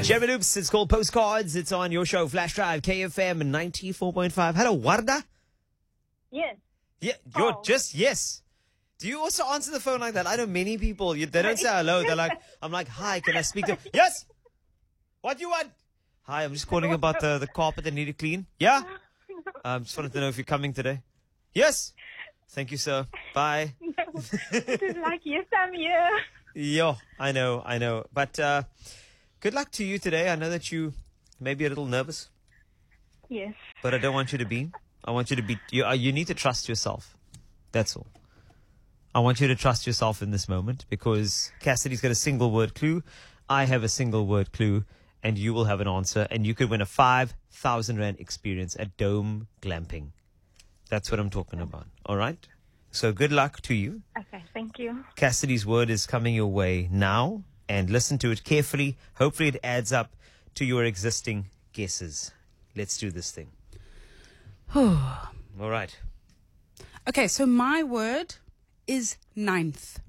Jeremy Loops, it's called Postcards. It's on your show, Flash Drive, KFM 94.5. Hello, Warda? Yes. Yeah, you're just, yes. Do you also answer the phone like that? I know many people, they don't say hello. They're like, I'm like, hi, can I speak to... Yes! What do you want? Hi, I'm just calling about the carpet that need to clean. Yeah? Just wanted to know if you're coming today. Yes! Thank you, sir. Bye. It is like, yes, I'm here. Yeah, I know. But good luck to you today. I know that you may be a little nervous, Yes. but I don't want you to be. I want you to be, you need to trust yourself. That's all. I want you to trust yourself in this moment because Cassidy's got a single word clue. I have a single word clue and you will have an answer and you could win a 5,000 Rand experience at Dome Glamping. That's what I'm talking about. All right. So good luck to you. Okay, thank you. Cassidy's word is coming your way now and listen to it carefully. Hopefully it adds up to your existing guesses. Let's do this thing. All right. Okay, so my word is ninth.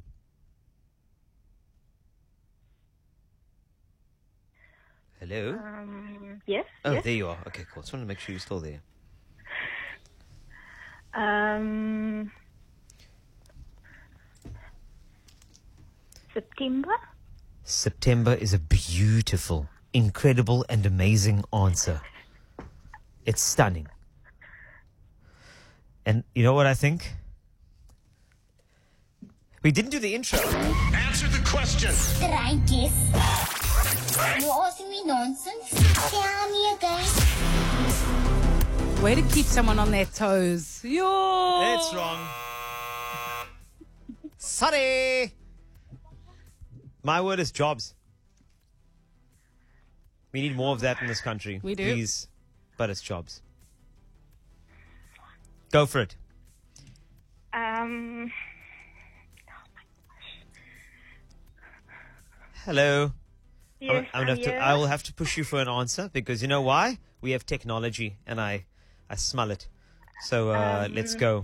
Hello? Yes. Oh, Yes. there you are. Okay, cool. Just want to make sure you're still there. September. September is a beautiful, incredible, and amazing answer. It's stunning. And you know what I think? We didn't do the intro. Answer the question. Strikes. You're asking me nonsense? Tell me again. Way to keep someone on their toes. Yo! It's wrong. Sorry. My word is jobs. We need more of that in this country. We do. Please. But it's jobs. Go for it. Hello. Yes, I will have to push you for an answer because you know why? We have technology and I smell it. So let's go.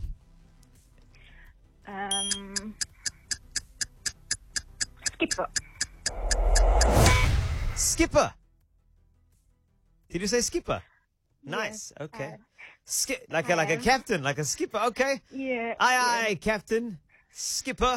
Skipper. Skipper. Did you say skipper? Nice. Okay. Like a captain, like a skipper. Okay. Yeah. Aye, Captain. Skipper.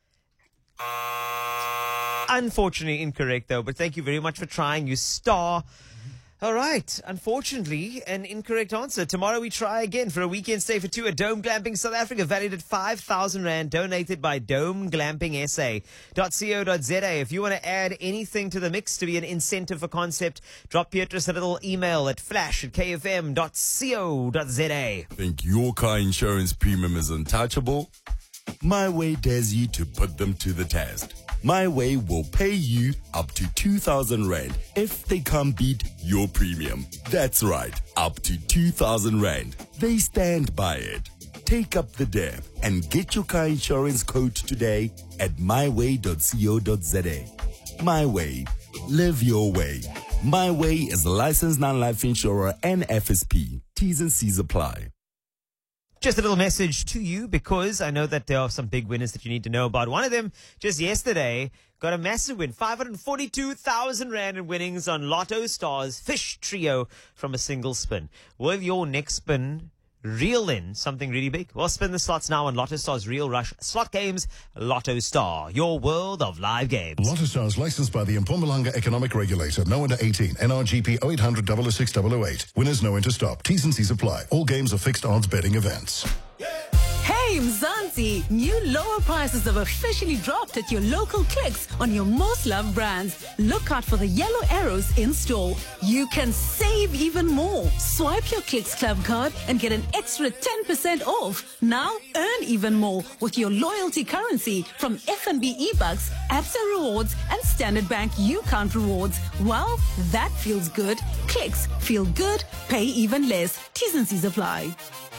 Unfortunately incorrect, though, but thank you very much for trying, you star. All right. Unfortunately, an incorrect answer. Tomorrow we try again for a weekend stay for two at Dome Glamping South Africa, valued at 5,000 Rand, donated by domeglampingsa.co.za. If you want to add anything to the mix to be an incentive for concept, drop Beatrice a little email at flash@kfm.co.za. Think your car insurance premium is untouchable? My Way dares you to put them to the test. My Way will pay you up to 2,000 Rand if they can't beat your premium. That's right, up to 2,000 Rand. They stand by it. Take up the dare and get your car insurance quote today at myway.co.za. My Way. Live your way. My Way is a licensed non-life insurer and FSP. T's and C's apply. Just a little message to you because I know that there are some big winners that you need to know about. One of them just yesterday got a massive win, 542,000 Rand in winnings on Lotto Stars Fish Trio from a single spin. Will your next spin reel in something really big? Well, spin the slots now on Lotto Stars Real Rush Slot Games. Lotto Star, your world of live games. Lotto Stars licensed by the Mpumalanga Economic Regulator. No under 18. NRGP 0800 006 008. Winners know when to stop. T's and C's apply. All games are fixed odds betting events. Hey Mzansi, new lower prices have officially dropped at your local Clicks on your most loved brands. Look out for the yellow arrows in store. You can save even more. Swipe your Clicks Club card and get an extra 10% off. Now earn even more with your loyalty currency from FNB eBucks, Absa Rewards and Standard Bank UCount Rewards. Well, that feels good. Clicks, feel good, pay even less. T's and C's apply.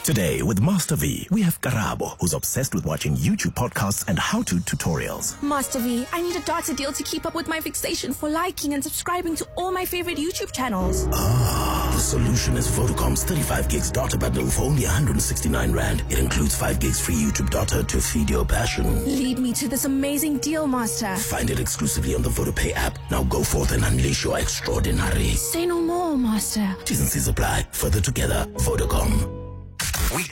Today with Master V, we have Karabo, who's obsessed with watching YouTube podcasts and how-to tutorials. Master V, I need a data deal to keep up with my fixation for liking and subscribing to all my favorite YouTube channels. The solution is Vodacom's 35 gigs data bundle for only 169 Rand. It includes 5 gigs free YouTube data to feed your passion. Lead me to this amazing deal, Master. Find it exclusively on the VodaPay app. Now go forth and unleash your extraordinary. Say no more, Master. T's and C's apply. Further together, Vodacom.